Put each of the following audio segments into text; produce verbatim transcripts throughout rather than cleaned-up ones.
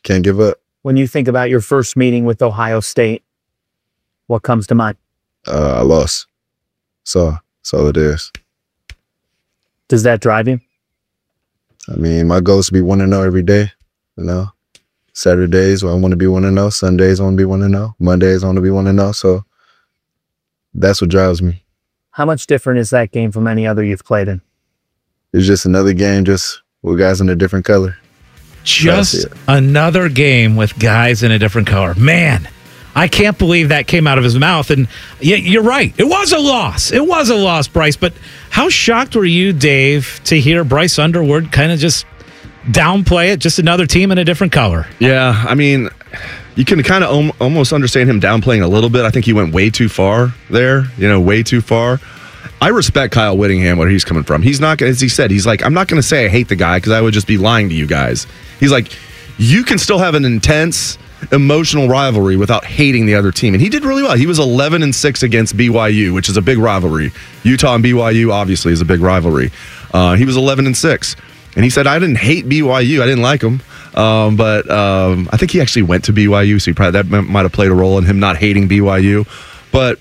Can't give up. When you think about your first meeting with Ohio State, what comes to mind? Uh, I lost. So that's all it is. Does that drive you? I mean, my goal is to be one and zero every day. You know, Saturdays I want to be one and zero. Sundays I want to be one and zero. Mondays I want to be one and zero. So that's what drives me. How much different is that game from any other you've played in? It's just another game, just with guys in a different color. Just another game with guys in a different color. Man, I can't believe that came out of his mouth. And yeah, you're right. It was a loss. It was a loss, Bryce. But how shocked were you, Dave, to hear Bryce Underwood kind of just downplay it? Just another team in a different color. Yeah, I mean, you can kind of om- almost understand him downplaying a little bit. I think he went way too far there, you know, way too far. I respect Kyle Whittingham, where he's coming from. He's not, as he said, he's like, I'm not going to say I hate the guy because I would just be lying to you guys. He's like, you can still have an intense emotional rivalry without hating the other team. And he did really well. He was eleven and six against B Y U, which is a big rivalry. Utah and B Y U obviously is a big rivalry. Uh, he was eleven and six. And he said, I didn't hate B Y U. I didn't like him. Um, but um, I think he actually went to B Y U, so he probably, that might have played a role in him not hating B Y U. But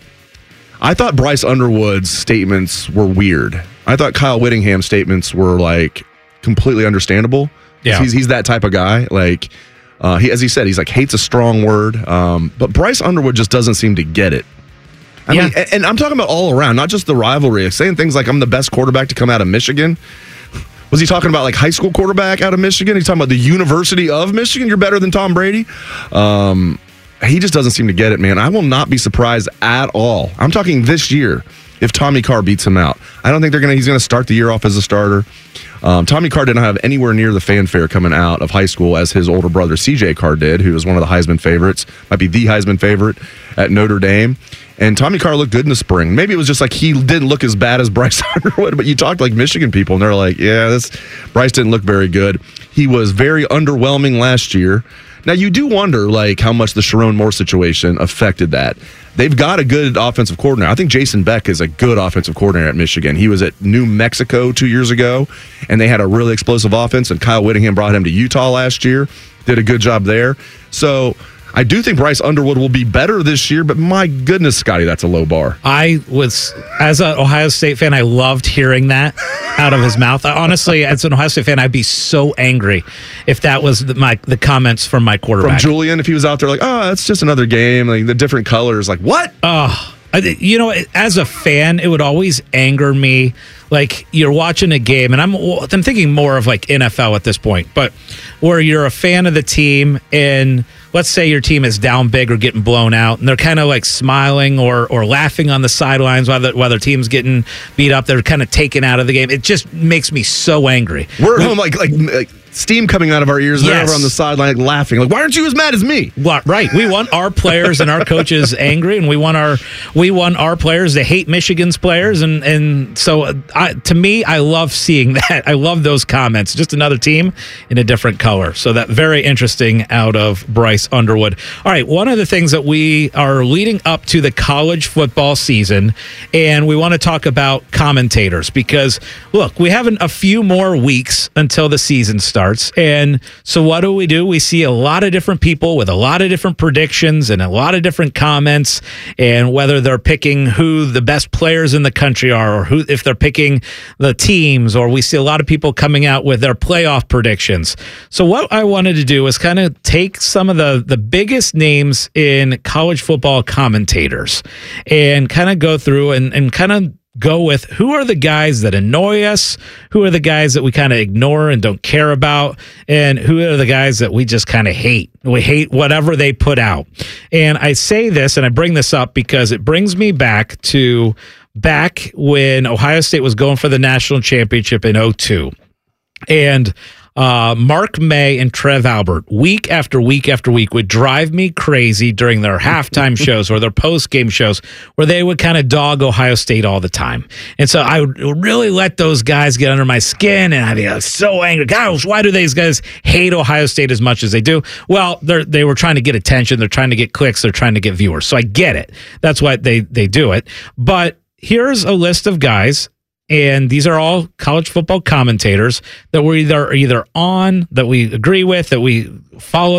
I thought Bryce Underwood's statements were weird. I thought Kyle Whittingham's statements were like completely understandable. Yeah. He's, he's that type of guy. Like, uh, he, as he said, he's like, hate's a strong word. Um, but Bryce Underwood just doesn't seem to get it. I yeah. mean, and, and I'm talking about all around, not just the rivalry. Saying things like, I'm the best quarterback to come out of Michigan. Was he talking about like high school quarterback out of Michigan? He's talking about the University of Michigan. You're better than Tom Brady. Um, he just doesn't seem to get it, man. I will not be surprised at all. I'm talking this year if Tommy Carr beats him out. I don't think they're gonna. He's gonna start the year off as a starter. Um, Tommy Carr didn't have anywhere near the fanfare coming out of high school as his older brother C J Carr did, who was one of the Heisman favorites, might be the Heisman favorite at Notre Dame. And Tommy Carr looked good in the spring. Maybe it was just like he didn't look as bad as Bryce Underwood, but you talked like Michigan people, and they're like, yeah, this Bryce didn't look very good. He was very underwhelming last year. Now, you do wonder like how much the Sharon Moore situation affected that. They've got a good offensive coordinator. I think Jason Beck is a good offensive coordinator at Michigan. He was at New Mexico two years ago, and they had a really explosive offense, and Kyle Whittingham brought him to Utah last year. Did a good job there. So I do think Bryce Underwood will be better this year, but my goodness, Scotty, that's a low bar. I was, as an Ohio State fan, I loved hearing that out of his mouth. Honestly, as an Ohio State fan, I'd be so angry if that was the, my the comments from my quarterback. From Julian, if he was out there like, oh, it's just another game, like the different colors, like what? Oh, you know, as a fan, it would always anger me. Like you're watching a game, and I'm I'm thinking more of like N F L at this point, but where you're a fan of the team, and let's say your team is down big or getting blown out, and they're kind of like smiling or or laughing on the sidelines while, the, while their team's getting beat up. They're kind of taken out of the game. It just makes me so angry. We're at home like like. like steam coming out of our ears. They're yes. over on the sideline like, laughing. Like, why aren't you as mad as me? Well, right. We want our players and our coaches angry, and we want our we want our players to hate Michigan's players. And, and so, uh, I, to me, I love seeing that. I love those comments. Just another team in a different color. So that very interesting out of Bryce Underwood. All right, one of the things that we are leading up to the college football season, and we want to talk about commentators because, look, we have an, a few more weeks until the season starts. And so what do we do? We see a lot of different people with a lot of different predictions and a lot of different comments, and whether they're picking who the best players in the country are, or who if they're picking the teams, or we see a lot of people coming out with their playoff predictions. So what I wanted to do was kind of take some of the, the biggest names in college football commentators and kind of go through and, and kind of go with who are the guys that annoy us, who are the guys that we kind of ignore and don't care about, and who are the guys that we just kind of hate. We hate whatever they put out. And I say this and I bring this up because it brings me back to back when Ohio State was going for the national championship in oh two. And Uh, Mark May and Trev Albert, week after week after week, would drive me crazy during their halftime shows or their post-game shows where they would kind of dog Ohio State all the time. And so I would really let those guys get under my skin, and I'd be like, so angry. Gosh, why do these guys hate Ohio State as much as they do? Well, they they were trying to get attention. They're trying to get clicks. They're trying to get viewers. So I get it. That's why they, they do it. But here's a list of guys, and these are all college football commentators that we're either either on, that we agree with, that we follow